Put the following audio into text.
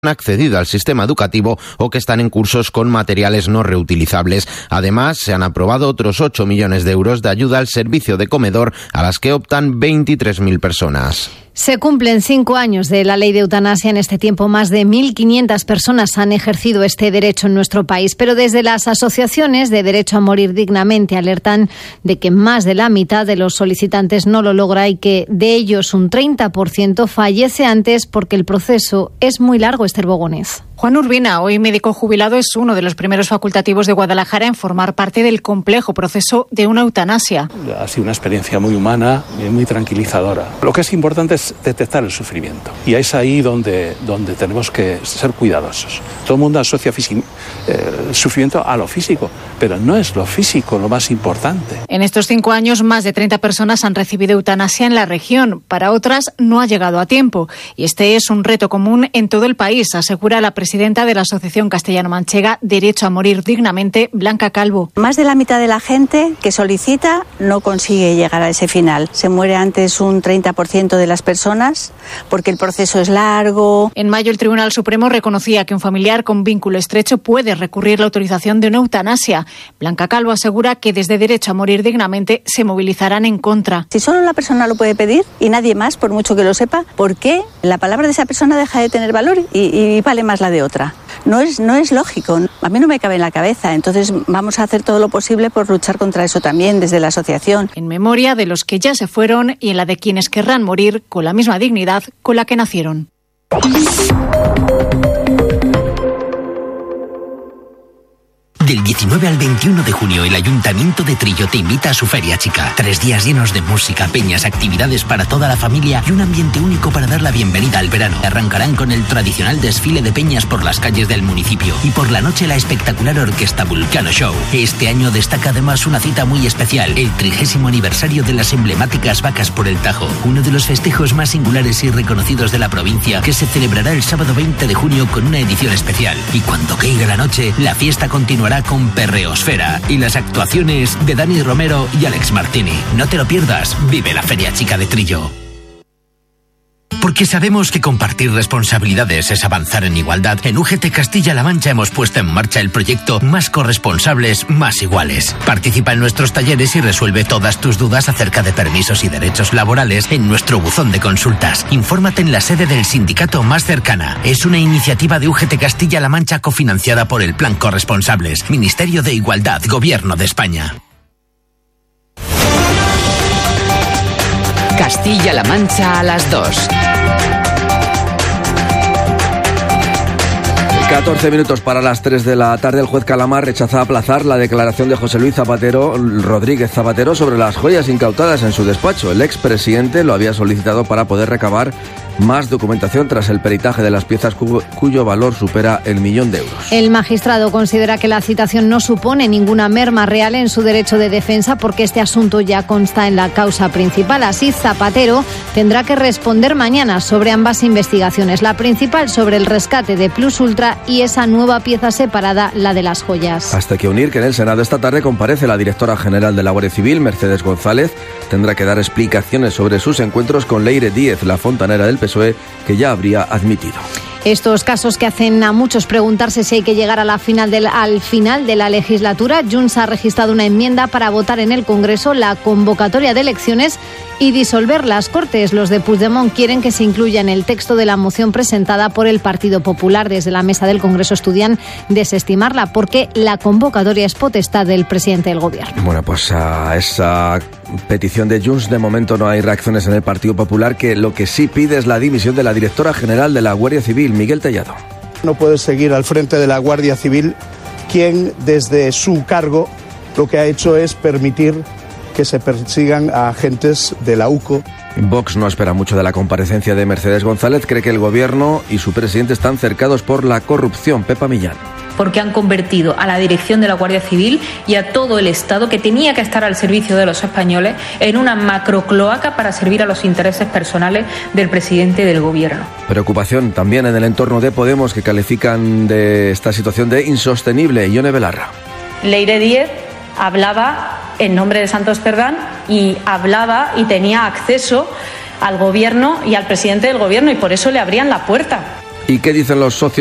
accedido al sistema educativo o que están en cursos con materiales no reutilizables. Además, se han aprobado otros 8 millones de euros de ayuda al servicio de comedor a las que optan 23.000 personas. Se cumplen 5 años de la ley de eutanasia. En este tiempo, más de 1.500 personas han ejercido este derecho en nuestro país. Pero desde las asociaciones de derecho a morir dignamente alertan de que más de la mitad de los solicitantes no lo logra y que de ellos un 30% fallece antes porque el proceso es muy largo. Esther Bogonés. Juan Urbina, hoy médico jubilado, es uno de los primeros facultativos de Guadalajara en formar parte del complejo proceso de una eutanasia. Ha sido una experiencia muy humana y muy tranquilizadora. Lo que es importante es detectar el sufrimiento. Y es ahí donde tenemos que ser cuidadosos. Todo el mundo asocia el sufrimiento a lo físico, pero no es lo físico lo más importante. En estos 5 años, más de 30 personas han recibido eutanasia en la región. Para otras, no ha llegado a tiempo. Y este es un reto común en todo el país, asegura la presidenta de la Asociación Castellano-Manchega Derecho a Morir Dignamente, Blanca Calvo. Más de la mitad de la gente que solicita no consigue llegar a ese final. Se muere antes un 30% de las personas porque el proceso es largo. En mayo, el Tribunal Supremo reconocía que un familiar con vínculo estrecho puede recurrir la autorización de una eutanasia. Blanca Calvo asegura que desde Derecho a Morir Dignamente se movilizarán en contra. Si solo la persona lo puede pedir y nadie más, por mucho que lo sepa, ¿por qué la palabra de esa persona deja de tener valor y vale más la de otra? No es lógico. A mí no me cabe en la cabeza. Entonces vamos a hacer todo lo posible por luchar contra eso también desde la asociación. En memoria de los que ya se fueron y en la de quienes querrán morir con la misma dignidad con la que nacieron. Del 19 al 21 de junio, el Ayuntamiento de Trillo te invita a su Feria Chica. 3 días llenos de música, peñas, actividades para toda la familia y un ambiente único para dar la bienvenida al verano. Arrancarán con el tradicional desfile de peñas por las calles del municipio y por la noche la espectacular orquesta Vulcano Show. Este año destaca además una cita muy especial, el 30º aniversario de las emblemáticas Vacas por el Tajo, uno de los festejos más singulares y reconocidos de la provincia, que se celebrará el sábado 20 de junio con una edición especial. Y cuando caiga la noche, la fiesta continuará con Perreosfera y las actuaciones de Dani Romero y Alex Martini. No te lo pierdas, vive la Feria Chica de Trillo. Porque sabemos que compartir responsabilidades es avanzar en igualdad, en UGT Castilla-La Mancha hemos puesto en marcha el proyecto Más Corresponsables, Más Iguales. Participa en nuestros talleres y resuelve todas tus dudas acerca de permisos y derechos laborales en nuestro buzón de consultas. Infórmate en la sede del sindicato más cercana. Es una iniciativa de UGT Castilla-La Mancha cofinanciada por el Plan Corresponsables, Ministerio de Igualdad, Gobierno de España. Castilla-La Mancha a las 2. 14 minutos para las 3 de la tarde. El juez Calamar rechaza aplazar la declaración de José Luis Rodríguez Zapatero sobre las joyas incautadas en su despacho. El expresidente lo había solicitado para poder recabar más documentación tras el peritaje de las piezas cuyo valor supera el 1.000.000 de euros. El magistrado considera que la citación no supone ninguna merma real en su derecho de defensa porque este asunto ya consta en la causa principal. Así, Zapatero tendrá que responder mañana sobre ambas investigaciones. La principal sobre el rescate de Plus Ultra y esa nueva pieza separada, la de las joyas. Hasta que unir que en el Senado esta tarde comparece la directora general de la Guardia Civil, Mercedes González. Tendrá que dar explicaciones sobre sus encuentros con Leire Díez, la fontanera del PSOE, que ya habría admitido. Estos casos que hacen a muchos preguntarse si hay que llegar al final de la legislatura. Junts ha registrado una enmienda para votar en el Congreso la convocatoria de elecciones y disolver las Cortes. Los de Puigdemont quieren que se incluya en el texto de la moción presentada por el Partido Popular. Desde la mesa del Congreso estudian desestimarla porque la convocatoria es potestad del presidente del Gobierno. Bueno, pues a esa petición de Junts de momento no hay reacciones en el Partido Popular, que lo que sí pide es la dimisión de la directora general de la Guardia Civil, Miguel Tellado. No puede seguir al frente de la Guardia Civil quien desde su cargo lo que ha hecho es permitir que se persigan a agentes de la UCO. Vox no espera mucho de la comparecencia de Mercedes González. Cree que el gobierno y su presidente están cercados por la corrupción. Pepa Millán. Porque han convertido a la dirección de la Guardia Civil y a todo el Estado, que tenía que estar al servicio de los españoles, en una macrocloaca para servir a los intereses personales del presidente del Gobierno. Preocupación también en el entorno de Podemos, que califican de esta situación de insostenible. Ione Belarra. Leire Díez hablaba en nombre de Santos Cerdán y hablaba y tenía acceso al Gobierno y al presidente del Gobierno, y por eso le abrían la puerta. ¿Y qué dicen los socios